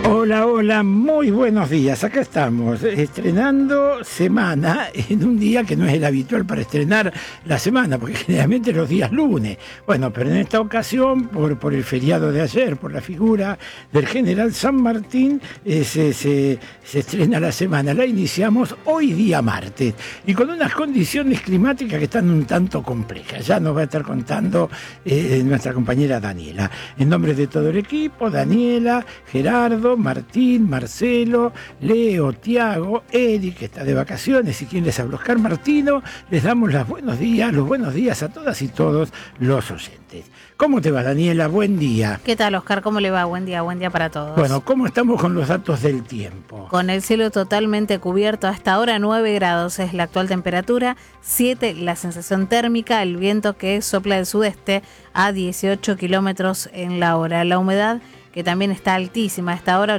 Hola, hola, muy buenos días. Acá estamos, estrenando semana en un día que no es el habitual para estrenar la semana, porque generalmente los días lunes. Bueno, pero en esta ocasión, por el feriado de ayer, por la figura del general San Martín, se estrena la semana. La iniciamos hoy día martes y con unas condiciones climáticas que están un tanto complejas. Ya nos va a estar contando nuestra compañera Daniela. En nombre de todo el equipo, Daniela, Gerardo, Martín, Marcelo, Leo, Tiago, Eric, que está de vacaciones, y quien les habla, Oscar Martino, les damos los buenos días a todas y todos los oyentes. ¿Cómo te va, Daniela? Buen día. ¿Qué tal, Oscar? ¿Cómo le va? Buen día para todos. Bueno, ¿cómo estamos con los datos del tiempo? Con el cielo totalmente cubierto hasta ahora, 9 grados es la actual temperatura, 7 la sensación térmica, el viento que sopla del sudeste a 18 kilómetros en la hora. La humedad, que también está altísima, hasta ahora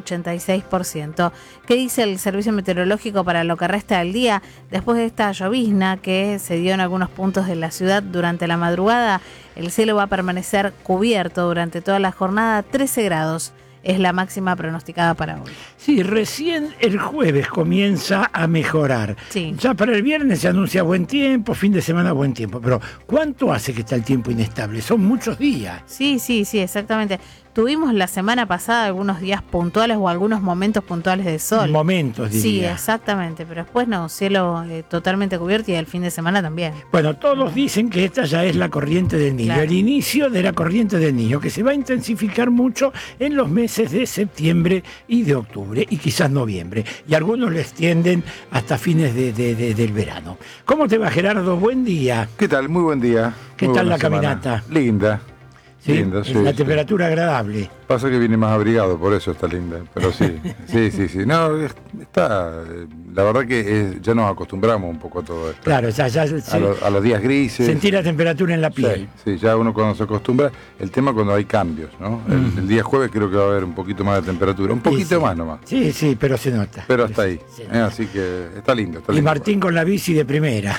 86%. ¿Qué dice el Servicio Meteorológico para lo que resta del día? Después de esta llovizna que se dio en algunos puntos de la ciudad durante la madrugada, el cielo va a permanecer cubierto durante toda la jornada, 13 grados. Es la máxima pronosticada para hoy. Sí, recién el jueves comienza a mejorar. Sí. Ya para el viernes se anuncia buen tiempo, fin de semana buen tiempo. Pero ¿cuánto hace que está el tiempo inestable? Son muchos días. Sí, exactamente. Tuvimos la semana pasada algunos días puntuales o algunos momentos puntuales de sol. Momentos, diría. Sí, exactamente, pero después no, cielo totalmente cubierto y el fin de semana también. Bueno, todos dicen que esta ya es la corriente del Niño, claro. El inicio de la corriente del Niño, que se va a intensificar mucho en los meses de septiembre y de octubre, y quizás noviembre. Y algunos le extienden hasta fines del verano. ¿Cómo te va, Gerardo? Buen día. ¿Qué tal? Muy buen día. ¿Qué tal la caminata? Linda. ¿Sí? Linda, sí, la temperatura agradable. Pasa que viene más abrigado, por eso está linda. Pero sí, sí. No, está. La verdad que ya nos acostumbramos un poco a todo esto. Claro, ya a los días grises. Sentir la temperatura en la piel. Sí, ya uno cuando se acostumbra. El tema cuando hay cambios, ¿no? El día jueves creo que va a haber un poquito más de temperatura. Un poquito más nomás. Sí, pero se nota. Pero hasta ahí. Así que está lindo. Y Martín con la bici de primera.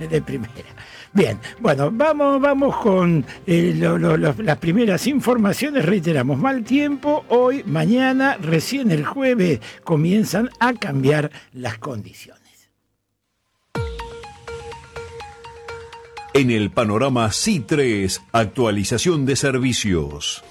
Bien, bueno, vamos con las primeras informaciones. Reiteramos, mal tiempo hoy, mañana, recién el jueves comienzan a cambiar las condiciones. En el panorama C3, actualización de servicios.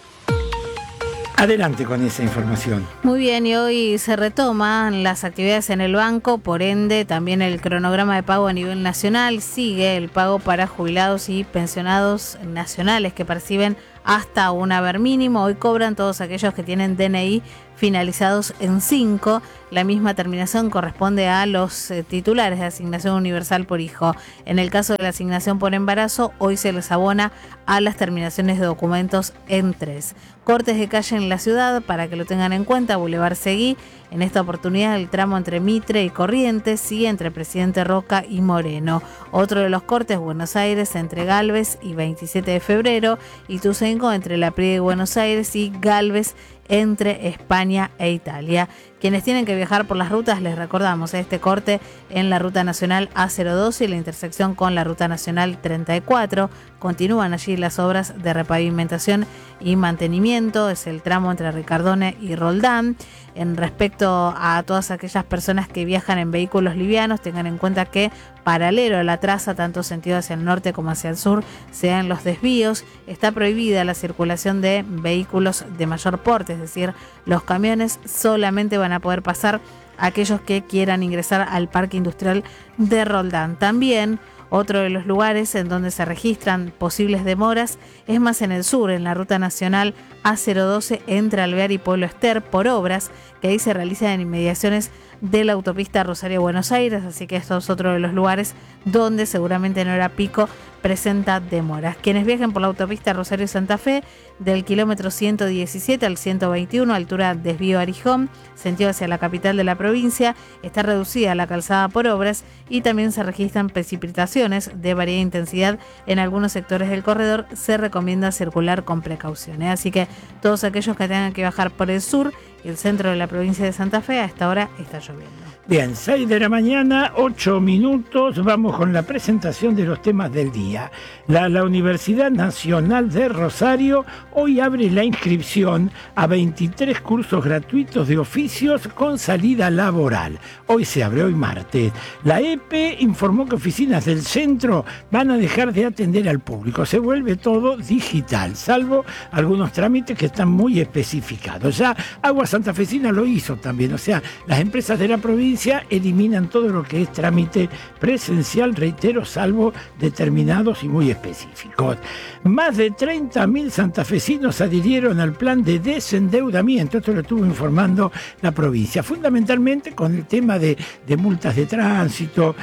Adelante con esa información. Muy bien, y hoy se retoman las actividades en el banco, por ende también el cronograma de pago a nivel nacional. Sigue el pago para jubilados y pensionados nacionales que perciben hasta un haber mínimo. Hoy cobran todos aquellos que tienen DNI finalizados en 5. La misma terminación corresponde a los titulares de asignación universal por hijo. En el caso de la asignación por embarazo, hoy se les abona a las terminaciones de documentos en 3. Cortes de calle en la ciudad, para que lo tengan en cuenta, Boulevard Seguí. En esta oportunidad el tramo entre Mitre y Corrientes y entre Presidente Roca y Moreno. Otro de los cortes, Buenos Aires entre Galvez y 27 de febrero. Y Ituzaingó entre La Priega y Buenos Aires y Galvez entre España e Italia. Quienes tienen que viajar por las rutas, les recordamos este corte en la Ruta Nacional A012 y la intersección con la Ruta Nacional 34. Continúan allí las obras de repavimentación y mantenimiento. Es el tramo entre Ricardone y Roldán. En respecto a todas aquellas personas que viajan en vehículos livianos, tengan en cuenta que paralelo a la traza, tanto sentido hacia el norte como hacia el sur, se dan los desvíos. Está prohibida la circulación de vehículos de mayor porte, es decir, los camiones solamente van a poder pasar aquellos que quieran ingresar al Parque Industrial de Roldán. También otro de los lugares en donde se registran posibles demoras es más en el sur, en la Ruta Nacional A012 entre Alvear y Pueblo Ester, por obras que ahí se realizan en inmediaciones de la autopista Rosario-Buenos Aires, así que esto es otro de los lugares donde seguramente en hora pico presenta demoras. Quienes viajen por la autopista Rosario-Santa Fe, del kilómetro 117 al 121, altura desvío Arijón, sentido hacia la capital de la provincia, está reducida la calzada por obras y también se registran precipitaciones de variada intensidad en algunos sectores del corredor. Se recomienda circular con precaución, Así que todos aquellos que tengan que viajar por el sur y el centro de la provincia de Santa Fe. A esta hora está lloviendo. Bien, 6 de la mañana, 8 minutos, vamos con la presentación de los temas del día. La Universidad Nacional de Rosario hoy abre la inscripción a 23 cursos gratuitos de oficios con salida laboral. Hoy se abre, hoy martes. La EPE informó que oficinas del centro van a dejar de atender al público. Se vuelve todo digital, salvo algunos trámites que están muy especificados. Ya Agua Santafesina lo hizo también, o sea, las empresas de la provincia eliminan todo lo que es trámite presencial, reitero, salvo determinados y muy específicos. Más de 30.000 santafesinos adhirieron al plan de desendeudamiento, esto lo estuvo informando la provincia, fundamentalmente con el tema de multas de tránsito,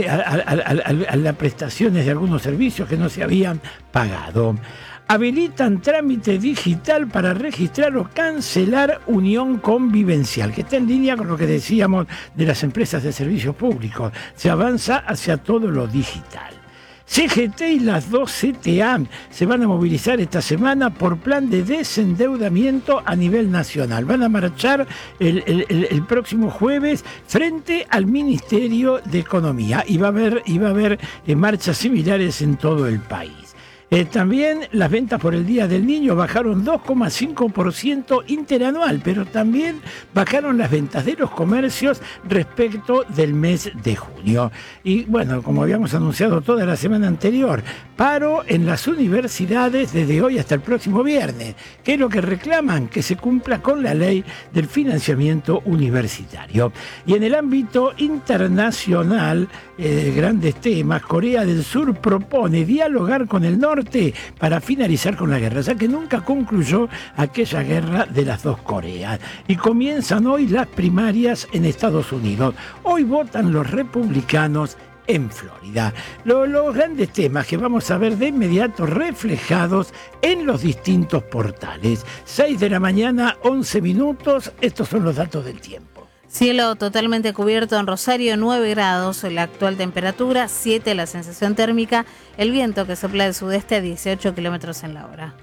a las prestaciones de algunos servicios que no se habían pagado. Habilitan trámite digital para registrar o cancelar unión convivencial, que está en línea con lo que decíamos de las empresas de servicios públicos. Se avanza hacia todo lo digital. CGT y las dos CTA se van a movilizar esta semana por plan de desendeudamiento a nivel nacional. Van a marchar el próximo jueves frente al Ministerio de Economía y va a haber marchas similares en todo el país. También las ventas por el Día del Niño bajaron 2,5% interanual, pero también bajaron las ventas de los comercios respecto del mes de junio. Y bueno, como habíamos anunciado toda la semana anterior, paro en las universidades desde hoy hasta el próximo viernes. ¿Qué es lo que reclaman? Que se cumpla con la ley del financiamiento universitario. Y en el ámbito internacional, grandes temas, Corea del Sur propone dialogar con el norte para finalizar con la guerra, ya que nunca concluyó aquella guerra de las dos Coreas. Y comienzan hoy las primarias en Estados Unidos. Hoy votan los republicanos en Florida. Los grandes temas que vamos a ver de inmediato reflejados en los distintos portales. 6 de la mañana, 11 minutos. Estos son los datos del tiempo. Cielo totalmente cubierto en Rosario, 9 grados la actual temperatura, 7 la sensación térmica, el viento que sopla del sudeste a 18 kilómetros en la hora.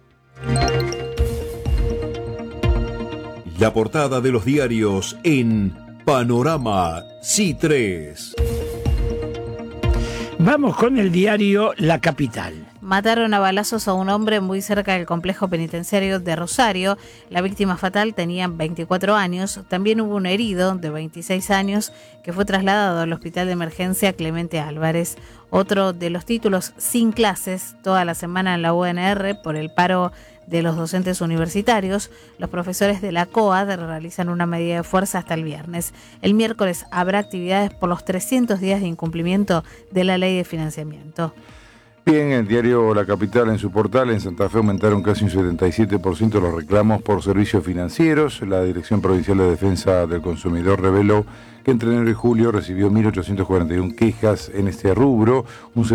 La portada de los diarios en Panorama C3. Vamos con el diario La Capital. Mataron a balazos a un hombre muy cerca del complejo penitenciario de Rosario. La víctima fatal tenía 24 años. También hubo un herido de 26 años que fue trasladado al hospital de emergencia Clemente Álvarez. Otro de los títulos: sin clases toda la semana en la UNR por el paro de los docentes universitarios. Los profesores de la COAD realizan una medida de fuerza hasta el viernes. El miércoles habrá actividades por los 300 días de incumplimiento de la ley de financiamiento. Bien, el diario La Capital en su portal, en Santa Fe aumentaron casi un 77% los reclamos por servicios financieros. La Dirección Provincial de Defensa del Consumidor reveló que entre enero y julio recibió 1.841 quejas en este rubro, un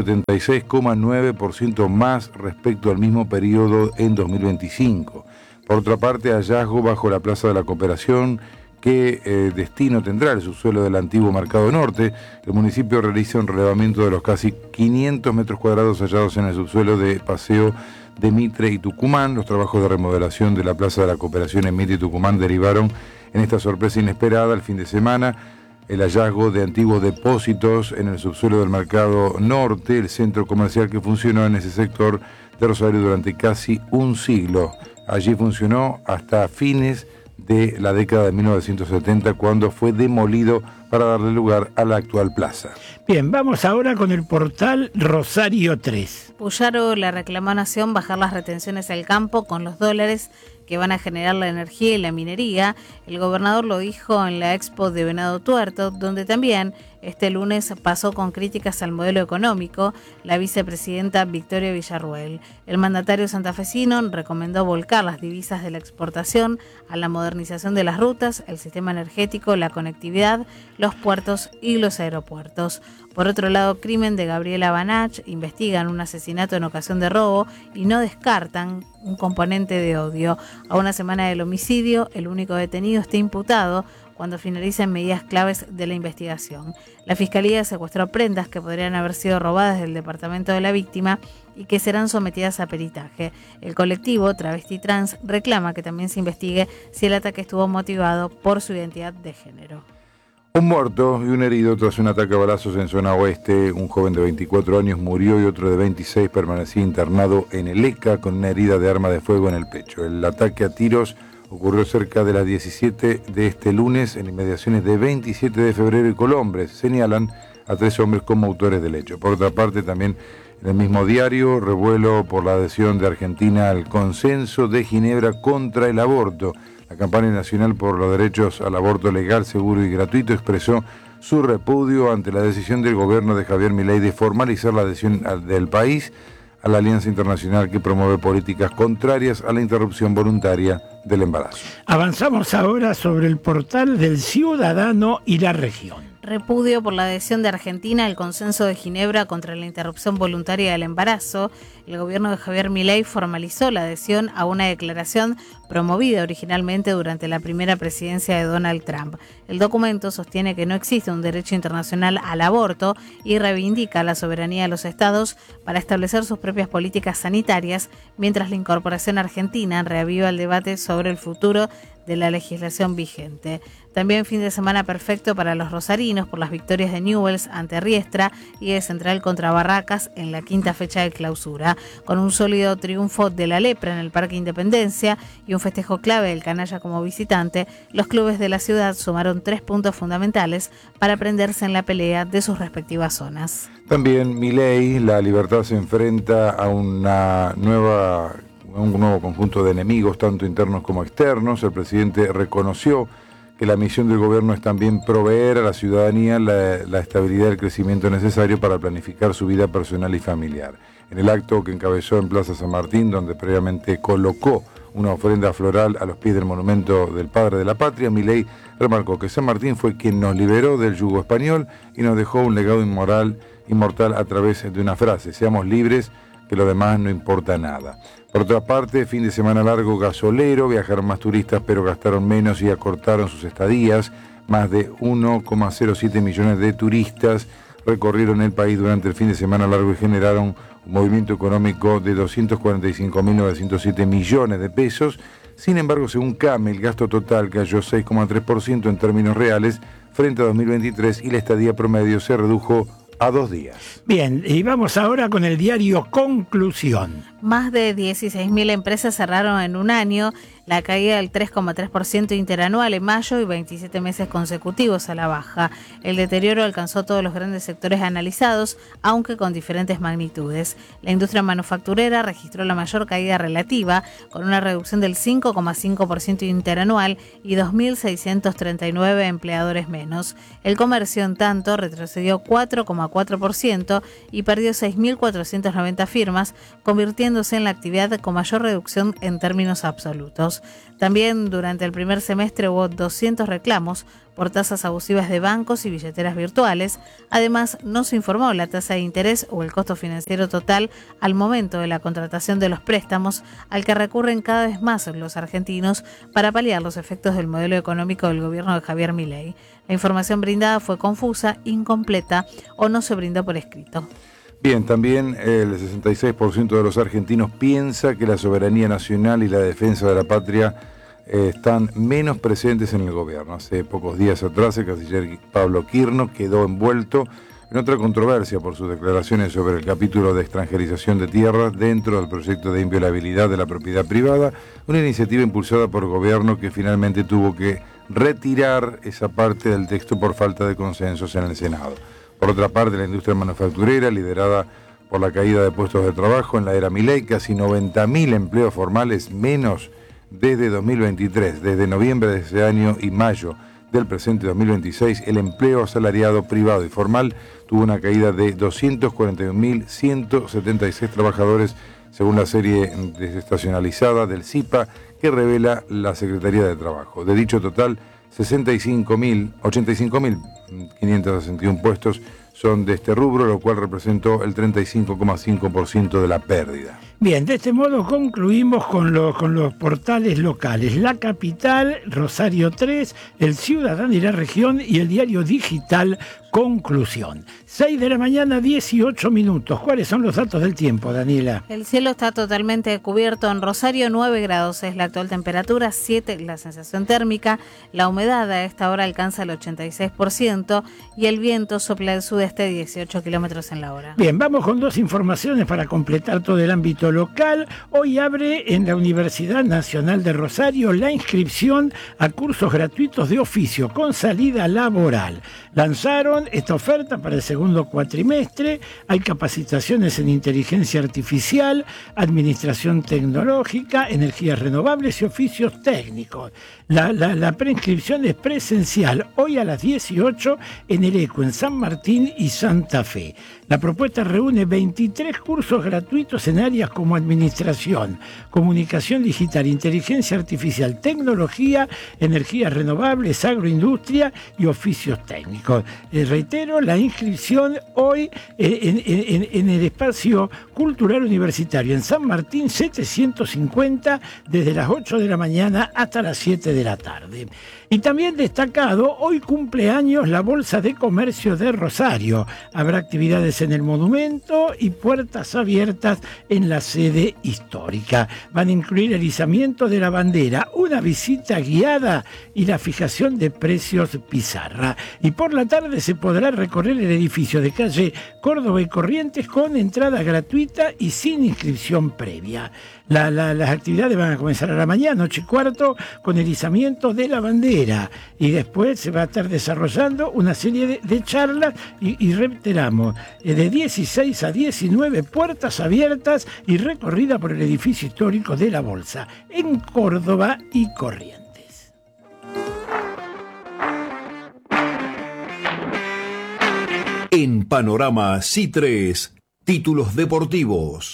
76,9% más respecto al mismo periodo en 2025. Por otra parte, hallazgo bajo la Plaza de la Cooperación. ¿Qué destino tendrá el subsuelo del antiguo Mercado Norte? El municipio realiza un relevamiento de los casi 500 metros cuadrados hallados en el subsuelo de Paseo de Mitre y Tucumán. Los trabajos de remodelación de la Plaza de la Cooperación en Mitre y Tucumán derivaron en esta sorpresa inesperada el fin de semana. El hallazgo de antiguos depósitos en el subsuelo del Mercado Norte, el centro comercial que funcionó en ese sector de Rosario durante casi un siglo. Allí funcionó hasta fines de la década de 1970, cuando fue demolido para darle lugar a la actual plaza. Bien, vamos ahora con el portal Rosario 3. Puyaro le reclamó a Nación bajar las retenciones al campo con los dólares que van a generar la energía y la minería. El gobernador lo dijo en la Expo de Venado Tuerto, donde también este lunes pasó con críticas al modelo económico la vicepresidenta Victoria Villarruel. El mandatario santafesino recomendó volcar las divisas de la exportación a la modernización de las rutas, el sistema energético, la conectividad, los puertos y los aeropuertos. Por otro lado, crimen de Gabriela Banach, investigan un asesinato en ocasión de robo y no descartan un componente de odio. A una semana del homicidio, el único detenido está imputado cuando finalicen medidas claves de la investigación. La Fiscalía secuestró prendas que podrían haber sido robadas del departamento de la víctima y que serán sometidas a peritaje. El colectivo Travesti Trans reclama que también se investigue si el ataque estuvo motivado por su identidad de género. Un muerto y un herido tras un ataque a balazos en zona oeste. Un joven de 24 años murió y otro de 26 permanecía internado en el ECA con una herida de arma de fuego en el pecho. El ataque a tiros ocurrió cerca de las 17 de este lunes en inmediaciones de 27 de febrero y Colombres. Señalan a 3 hombres como autores del hecho. Por otra parte, también en el mismo diario, revuelo por la adhesión de Argentina al Consenso de Ginebra contra el aborto. La campaña nacional por los derechos al aborto legal, seguro y gratuito expresó su repudio ante la decisión del gobierno de Javier Milei de formalizar la adhesión del país a la alianza internacional que promueve políticas contrarias a la interrupción voluntaria del embarazo. Avanzamos ahora sobre el portal del Ciudadano y la región. Repudio por la adhesión de Argentina al Consenso de Ginebra contra la interrupción voluntaria del embarazo. El gobierno de Javier Milei formalizó la adhesión a una declaración promovida originalmente durante la primera presidencia de Donald Trump. El documento sostiene que no existe un derecho internacional al aborto y reivindica la soberanía de los estados para establecer sus propias políticas sanitarias, mientras la incorporación argentina reaviva el debate sobre el futuro de la legislación vigente. También fin de semana perfecto para los rosarinos por las victorias de Newell's ante Riestra y de Central contra Barracas en la quinta fecha de clausura. Con un sólido triunfo de la Lepra en el Parque Independencia y un festejo clave del Canalla como visitante, los clubes de la ciudad sumaron 3 puntos fundamentales para prenderse en la pelea de sus respectivas zonas. También Milei, la libertad se enfrenta a un nuevo conjunto de enemigos, tanto internos como externos. El presidente reconoció que la misión del gobierno es también proveer a la ciudadanía la estabilidad y el crecimiento necesario para planificar su vida personal y familiar. En el acto que encabezó en Plaza San Martín, donde previamente colocó una ofrenda floral a los pies del monumento del Padre de la Patria, Milei remarcó que San Martín fue quien nos liberó del yugo español y nos dejó un legado inmortal a través de una frase: seamos libres, que lo demás no importa nada. Por otra parte, fin de semana largo gasolero, viajaron más turistas pero gastaron menos y acortaron sus estadías. Más de 1,07 millones de turistas recorrieron el país durante el fin de semana largo y generaron un movimiento económico de 245.907 millones de pesos. Sin embargo, según CAME, el gasto total cayó 6,3% en términos reales frente a 2023 y la estadía promedio se redujo a 2 días. Bien, y vamos ahora con el diario Conclusión. Más de 16.000 empresas cerraron en un año, la caída del 3,3% interanual en mayo y 27 meses consecutivos a la baja. El deterioro alcanzó todos los grandes sectores analizados, aunque con diferentes magnitudes. La industria manufacturera registró la mayor caída relativa, con una reducción del 5,5% interanual y 2.639 empleadores menos. El comercio, en tanto, retrocedió 4,4% y perdió 6.490 firmas, convirtiéndose en la actividad con mayor reducción en términos absolutos. También durante el primer semestre hubo 200 reclamos por tasas abusivas de bancos y billeteras virtuales. Además, no se informó la tasa de interés o el costo financiero total al momento de la contratación de los préstamos, al que recurren cada vez más los argentinos para paliar los efectos del modelo económico del gobierno de Javier Milei. La información brindada fue confusa, incompleta o no se brindó por escrito. Bien, también el 66% de los argentinos piensa que la soberanía nacional y la defensa de la patria están menos presentes en el gobierno. Hace pocos días atrás el canciller Pablo Quirno quedó envuelto en otra controversia por sus declaraciones sobre el capítulo de extranjerización de tierras dentro del proyecto de inviolabilidad de la propiedad privada, una iniciativa impulsada por el gobierno que finalmente tuvo que retirar esa parte del texto por falta de consensos en el Senado. Por otra parte, la industria manufacturera, liderada por la caída de puestos de trabajo en la era Milei, casi 90.000 empleos formales menos desde 2023. Desde noviembre de ese año y mayo del presente 2026, el empleo asalariado privado y formal tuvo una caída de 241.176 trabajadores, según la serie desestacionalizada del CIPA que revela la Secretaría de Trabajo. De dicho total, 85.561 puestos son de este rubro, lo cual representó el 35,5% de la pérdida. Bien, de este modo concluimos con los portales locales. La Capital, Rosario 3, El Ciudadano y la Región y el diario digital Conclusión. 6 de la mañana, 18 minutos. ¿Cuáles son los datos del tiempo, Daniela? El cielo está totalmente cubierto en Rosario, 9 grados es la actual temperatura, 7 la sensación térmica, la humedad a esta hora alcanza el 86% y el viento sopla del sudeste 18 kilómetros en la hora. Bien, vamos con dos informaciones para completar todo el ámbito local. Hoy abre en la Universidad Nacional de Rosario la inscripción a cursos gratuitos de oficio con salida laboral. Lanzaron esta oferta para el segundo cuatrimestre. Hay capacitaciones en inteligencia artificial, administración tecnológica, energías renovables y oficios técnicos. La preinscripción es presencial hoy a las 18 en el ECO, en San Martín y Santa Fe. La propuesta reúne 23 cursos gratuitos en áreas como administración, comunicación digital, inteligencia artificial, tecnología, energías renovables, agroindustria y oficios técnicos. Reitero, la inscripción hoy en el espacio cultural universitario en San Martín 750 desde las 8 de la mañana hasta las 7 de la tarde. Y también destacado, hoy cumpleaños la Bolsa de Comercio de Rosario. Habrá actividades en el monumento y puertas abiertas en la sede histórica. Van a incluir el izamiento de la bandera, una visita guiada y la fijación de precios pizarra. Y por la tarde se podrá recorrer el edificio de calle Córdoba y Corrientes con entrada gratuita y sin inscripción previa. Las actividades van a comenzar a la mañana, 8:15, con el izamiento de la bandera. Y después se va a estar desarrollando una serie de charlas y reiteramos, de 16 a 19 puertas abiertas y recorrida por el edificio histórico de la Bolsa, en Córdoba y Corrientes. En Panorama C3, títulos deportivos.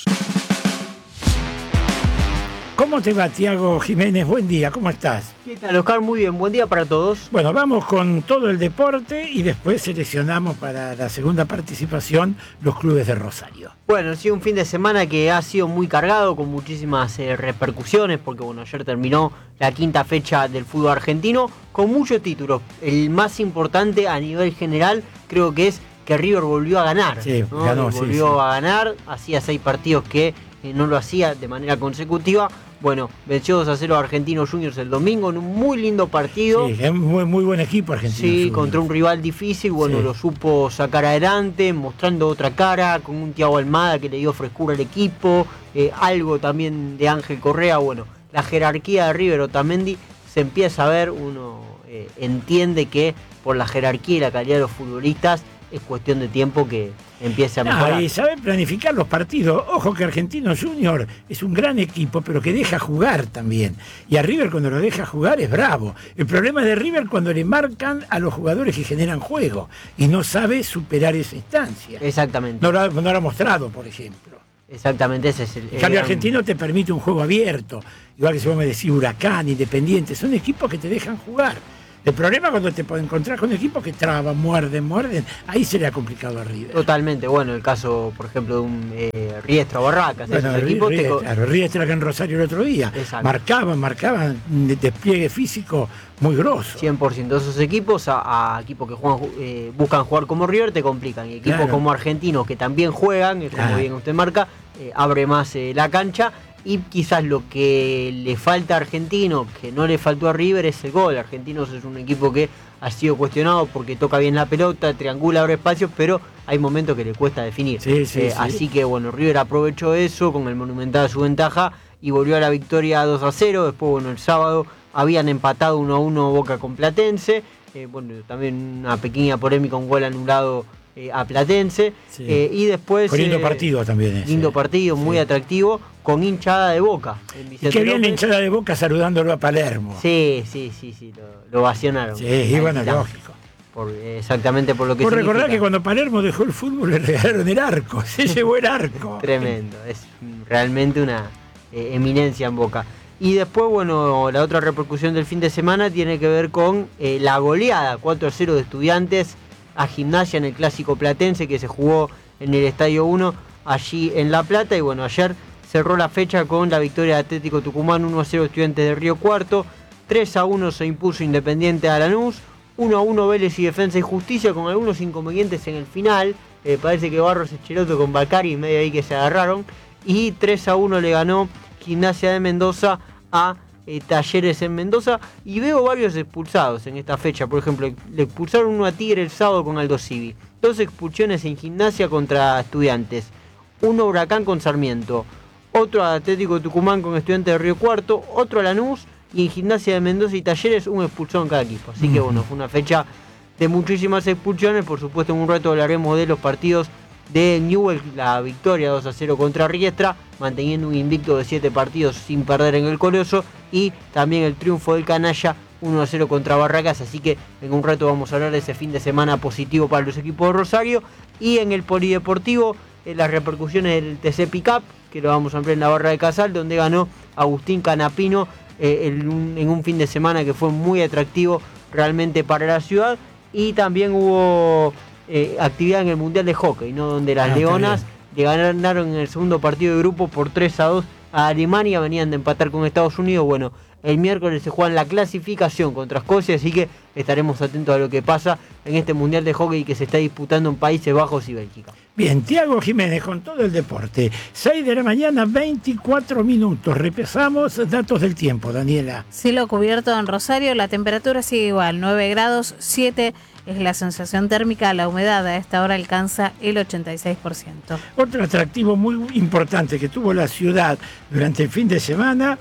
¿Cómo te va, Tiago Jiménez? Buen día, ¿cómo estás? ¿Qué tal, Oscar? Muy bien, buen día para todos. Bueno, vamos con todo el deporte y después seleccionamos para la segunda participación los clubes de Rosario. Bueno, ha sido un fin de semana que ha sido muy cargado, con muchísimas repercusiones, porque bueno, ayer terminó la quinta fecha del fútbol argentino, con muchos títulos. El más importante a nivel general creo que es que River volvió a ganar. Sí, ¿no? ganó, volvió a ganar, hacía 6 partidos que no lo hacía de manera consecutiva. Bueno, venció 2-0 a Argentinos Juniors el domingo en un muy lindo partido. Sí, es un muy buen equipo Argentinos Sí, Juniors. contra un rival difícil, bueno, Sí. Lo supo sacar adelante, mostrando otra cara, con un Thiago Almada que le dio frescura al equipo, algo también de Ángel Correa. Bueno, la jerarquía de River, Otamendi, se empieza a ver, uno entiende que por la jerarquía y la calidad de los futbolistas es cuestión de tiempo que empiece a mejorar. Y sabe planificar los partidos. Ojo que Argentinos Juniors es un gran equipo, pero que deja jugar también. Y a River cuando lo deja jugar es bravo. El problema de River cuando le marcan a los jugadores que generan juego y no sabe superar esa instancia. Exactamente. No lo ha mostrado, por ejemplo. Exactamente, ese es el... El cambio argentino te permite un juego abierto. Igual que si vos me decís Huracán, Independiente. Son equipos que te dejan jugar. El problema es cuando te puedes encontrar con equipos que traban, muerden, ahí se le ha complicado a River. Totalmente, bueno, el caso, por ejemplo, de un Riestra o Barracas. Bueno, Riestra acá en Rosario el otro día. Exacto. Marcaban de despliegue físico muy grosso. 100%. Esos equipos a equipos que juegan, buscan jugar como River te complican. Y equipos como Argentinos que también juegan, como bien usted marca, abre más la cancha. Y quizás lo que le falta a Argentino, que no le faltó a River, es el gol. Argentinos es un equipo que ha sido cuestionado porque toca bien la pelota, triangula, abre espacios, pero hay momentos que le cuesta definir. Sí. Así que bueno, River aprovechó eso con el Monumental a su ventaja y volvió a la victoria 2-0. Después, bueno, el sábado habían empatado 1-1 Boca con Platense. Bueno, también una pequeña polémica, un gol anulado a Platense. Y después... Lindo partido también ese. Lindo partido, muy atractivo, con hinchada de Boca. Y qué bien la hinchada de Boca saludándolo a Palermo. Sí, lo ovacionaron. Sí, y bueno, lógico. Exactamente por lo que por recordar que cuando Palermo dejó el fútbol le regalaron el arco, se llevó el arco. Tremendo, es realmente una eminencia en Boca. Y después, bueno, la otra repercusión del fin de semana tiene que ver con la goleada 4-0 de Estudiantes a Gimnasia en el Clásico Platense que se jugó en el Estadio 1 allí en La Plata. Y bueno, ayer cerró la fecha con la victoria de Atlético Tucumán 1-0 Estudiantes de Río Cuarto, 3-1 se impuso Independiente a Lanús, 1-1 Vélez y Defensa y Justicia con algunos inconvenientes en el final. Parece que Barros Echeloto con Bacari medio ahí que se agarraron. Y 3-1 le ganó Gimnasia de Mendoza a Talleres en Mendoza. Y veo varios expulsados en esta fecha. Por ejemplo, le expulsaron uno a Tigre el sábado con Aldo Civi. 2 expulsiones en Gimnasia contra Estudiantes. 1 Huracán con Sarmiento. Otro a Atlético Tucumán con Estudiantes de Río Cuarto. Otro a Lanús. Y en Gimnasia de Mendoza y Talleres un expulsón en cada equipo. Así que bueno, fue una fecha de muchísimas expulsiones. Por supuesto, en un rato hablaremos de los partidos de Newell, la victoria 2-0 contra Riestra, manteniendo un invicto de 7 partidos sin perder en el Coloso, y también el triunfo del Canalla 1-0 contra Barracas. Así que en un rato vamos a hablar de ese fin de semana positivo para los equipos de Rosario. Y en el polideportivo, las repercusiones del TC Pickup, que lo vamos a ampliar en la barra de Casal, donde ganó Agustín Canapino en un fin de semana que fue muy atractivo realmente para la ciudad. Y también hubo actividad en el Mundial de Hockey, ¿no? Donde las Leonas le ganaron en el segundo partido de grupo por 3-2 a Alemania. Venían de empatar con Estados Unidos. Bueno, el miércoles se juega la clasificación contra Escocia, así que estaremos atentos a lo que pasa en este Mundial de Hockey que se está disputando en Países Bajos y Bélgica. Bien, Tiago Jiménez con todo el deporte. 6 de la mañana, 24 minutos. Repasamos datos del tiempo, Daniela. Cielo cubierto en Rosario, la temperatura sigue igual, 9 grados, 7 es la sensación térmica, la humedad a esta hora alcanza el 86%. Otro atractivo muy importante que tuvo la ciudad durante el fin de semana,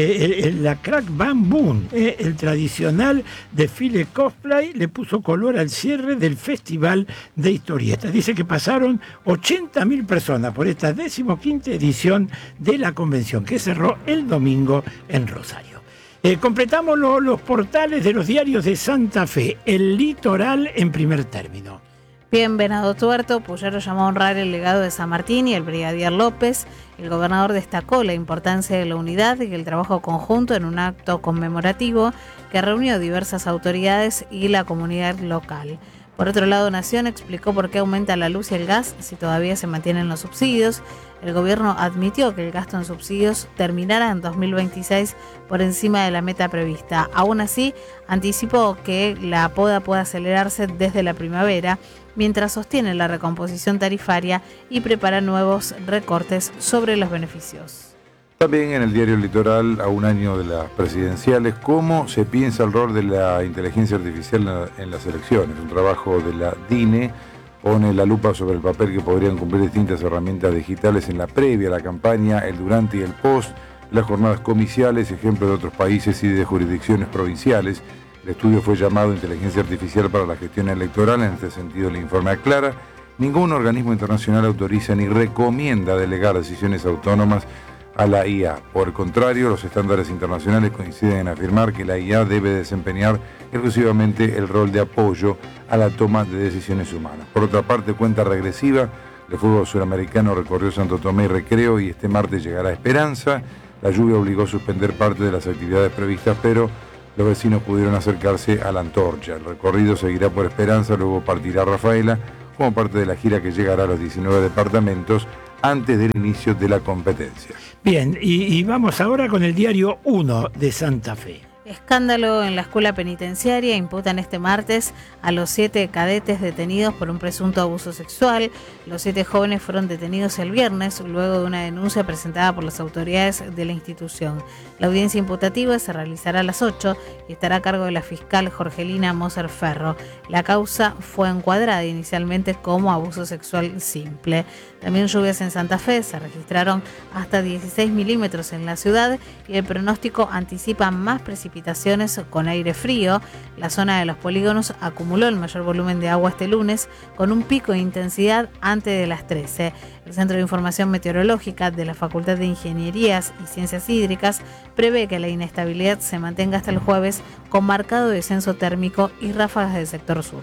la Crack Bam Boom, el tradicional desfile cosplay, le puso color al cierre del Festival de Historietas. Dice que pasaron 80.000 personas por esta 15ª edición de la convención que cerró el domingo en Rosario. Completamos los portales de los diarios de Santa Fe. El Litoral en primer término. Bien, Venado Tuerto, Puyaro llamó a honrar el legado de San Martín y el brigadier López. El gobernador destacó la importancia de la unidad y el trabajo conjunto en un acto conmemorativo que reunió diversas autoridades y la comunidad local. Por otro lado, Nación explicó por qué aumenta la luz y el gas si todavía se mantienen los subsidios. El gobierno admitió que el gasto en subsidios terminará en 2026 por encima de la meta prevista. Aún así, anticipó que la poda puede acelerarse desde la primavera, mientras sostiene la recomposición tarifaria y prepara nuevos recortes sobre los beneficios. También en el diario Litoral, a un año de las presidenciales, cómo se piensa el rol de la inteligencia artificial en las elecciones. Un trabajo de la DINE pone la lupa sobre el papel que podrían cumplir distintas herramientas digitales en la previa, la campaña, el durante y el post, las jornadas comiciales, ejemplos de otros países y de jurisdicciones provinciales. El estudio fue llamado Inteligencia Artificial para la Gestión Electoral. En este sentido, el informe aclara: ningún organismo internacional autoriza ni recomienda delegar decisiones autónomas a la IA. Por el contrario, los estándares internacionales coinciden en afirmar que la IA debe desempeñar exclusivamente el rol de apoyo a la toma de decisiones humanas. Por otra parte, cuenta regresiva, el fútbol suramericano recorrió Santo Tomé y Recreo y este martes llegará Esperanza. La lluvia obligó a suspender parte de las actividades previstas, pero los vecinos pudieron acercarse a la antorcha. El recorrido seguirá por Esperanza, luego partirá Rafaela, como parte de la gira que llegará a los 19 departamentos antes del inicio de la competencia. Bien, y vamos ahora con el diario 1 de Santa Fe. Escándalo en la escuela penitenciaria. Imputan este martes a los 7 cadetes detenidos por un presunto abuso sexual. Los 7 jóvenes fueron detenidos el viernes luego de una denuncia presentada por las autoridades de la institución. La audiencia imputativa se realizará a las 8 y estará a cargo de la fiscal Jorgelina Moser Ferro. La causa fue encuadrada inicialmente como abuso sexual simple. También lluvias en Santa Fe, se registraron hasta 16 milímetros en la ciudad y el pronóstico anticipa más precipitaciones con aire frío. La zona de los polígonos acumuló el mayor volumen de agua este lunes con un pico de intensidad antes de las 13. El Centro de Información Meteorológica de la Facultad de Ingenierías y Ciencias Hídricas prevé que la inestabilidad se mantenga hasta el jueves con marcado descenso térmico y ráfagas del sector sur.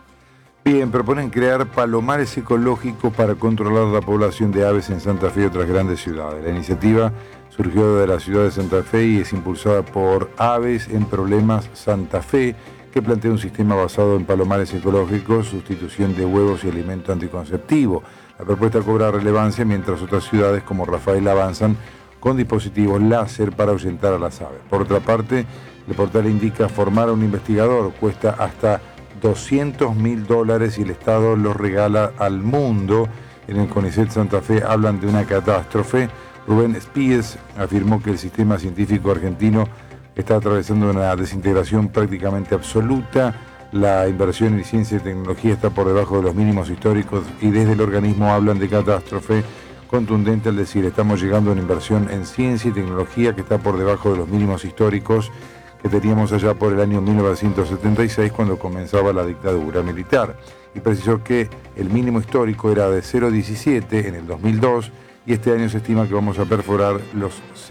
Bien, proponen crear palomares ecológicos para controlar la población de aves en Santa Fe y otras grandes ciudades. La iniciativa surgió de la ciudad de Santa Fe y es impulsada por Aves en Problemas Santa Fe, que plantea un sistema basado en palomares ecológicos, sustitución de huevos y alimento anticonceptivo. La propuesta cobra relevancia mientras otras ciudades como Rafael avanzan con dispositivos láser para ahuyentar a las aves. Por otra parte, el portal indica formar a un investigador cuesta hasta $200.000 y el Estado los regala al mundo. En el CONICET Santa Fe hablan de una catástrofe. Rubén Spies afirmó que el sistema científico argentino está atravesando una desintegración prácticamente absoluta. La inversión en ciencia y tecnología está por debajo de los mínimos históricos y desde el organismo hablan de catástrofe contundente al decir estamos llegando a una inversión en ciencia y tecnología que está por debajo de los mínimos históricos que teníamos allá por el año 1976 cuando comenzaba la dictadura militar. Y precisó que el mínimo histórico era de 0,17 en el 2002 y este año se estima que vamos a perforar los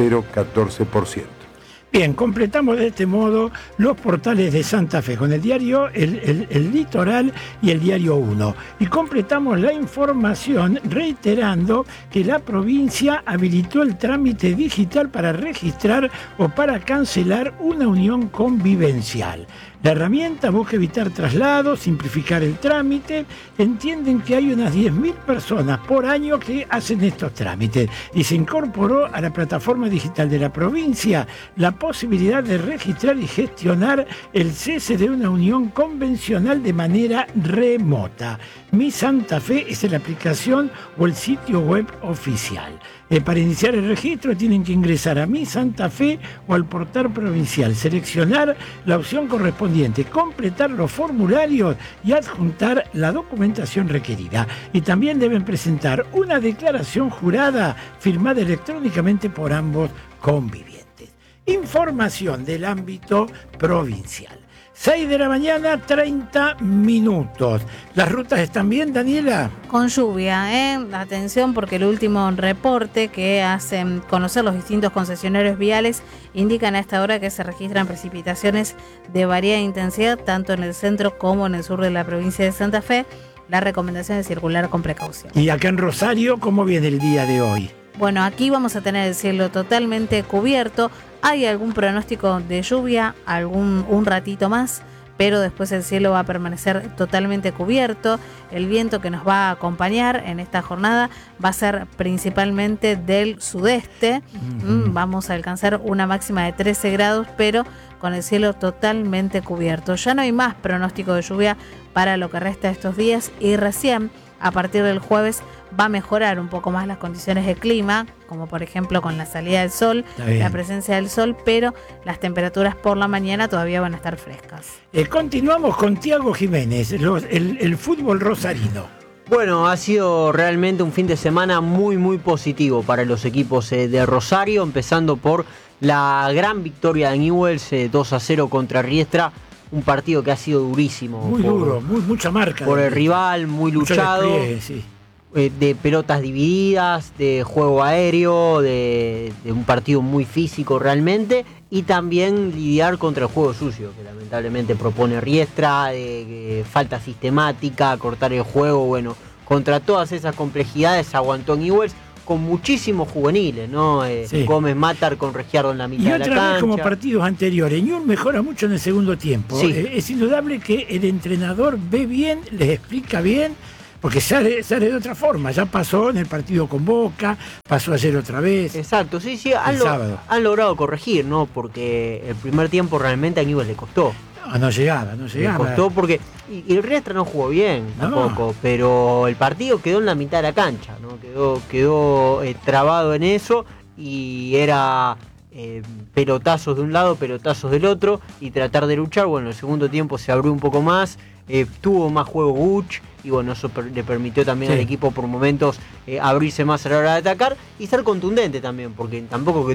0,14%. Bien, completamos de este modo los portales de Santa Fe con el diario el Litoral y el diario 1. Y completamos la información reiterando que la provincia habilitó el trámite digital para registrar o para cancelar una unión convivencial. La herramienta busca evitar traslados, simplificar el trámite. Entienden que hay unas 10.000 personas por año que hacen estos trámites y se incorporó a la plataforma digital de la provincia la posibilidad de registrar y gestionar el cese de una unión convencional de manera remota. Mi Santa Fe es la aplicación o el sitio web oficial. Para iniciar el registro tienen que ingresar a Mi Santa Fe o al portal provincial, seleccionar la opción correspondiente, completar los formularios y adjuntar la documentación requerida. Y también deben presentar una declaración jurada firmada electrónicamente por ambos convivientes. Información del ámbito provincial. 6 de la mañana, 30 minutos. ¿Las rutas están bien, Daniela? Con lluvia, Atención, porque el último reporte que hacen conocer los distintos concesionarios viales indican a esta hora que se registran precipitaciones de variada intensidad, tanto en el centro como en el sur de la provincia de Santa Fe. La recomendación es circular con precaución. Y acá en Rosario, ¿cómo viene el día de hoy? Bueno, aquí vamos a tener el cielo totalmente cubierto. Hay algún pronóstico de lluvia, un ratito más, pero después el cielo va a permanecer totalmente cubierto. El viento que nos va a acompañar en esta jornada va a ser principalmente del sudeste. Vamos a alcanzar una máxima de 13 grados, pero con el cielo totalmente cubierto. Ya no hay más pronóstico de lluvia para lo que resta de estos días y recién a partir del jueves va a mejorar un poco más las condiciones de clima, como por ejemplo con la salida del sol, la presencia del sol, pero las temperaturas por la mañana todavía van a estar frescas. Continuamos con Tiago Jiménez, el fútbol rosarino. Bueno, ha sido realmente un fin de semana muy muy positivo para los equipos de Rosario, empezando por la gran victoria de Newell's 2-0 contra Riestra. Un partido que ha sido durísimo. Muy duro, mucha marca. Por el rival, muy luchado. Despliegue, sí. De pelotas divididas, de juego aéreo, de un partido muy físico realmente. Y también lidiar contra el juego sucio, que lamentablemente propone Riestra, falta sistemática, cortar el juego. Bueno, contra todas esas complejidades aguantó Newell's con muchísimos juveniles, ¿no? Sí. Gómez Matar con Regiardo en la mitad de la cancha. Y otra vez como partidos anteriores, Newell's mejora mucho en el segundo tiempo. Sí. Es indudable que el entrenador ve bien, les explica bien, porque sale de otra forma. Ya pasó en el partido con Boca, pasó ayer otra vez. Exacto, sí, sábado. Han logrado corregir, ¿no? Porque el primer tiempo realmente a Newell's le costó. No llegaba. Le costó porque y el Riestra no jugó bien tampoco, pero el partido quedó en la mitad de la cancha, ¿no? Quedó trabado en eso y era pelotazos de un lado, pelotazos del otro y tratar de luchar. Bueno, el segundo tiempo se abrió un poco más, tuvo más juego Guch y bueno, eso le permitió también al equipo por momentos abrirse más a la hora de atacar y ser contundente también, porque tampoco que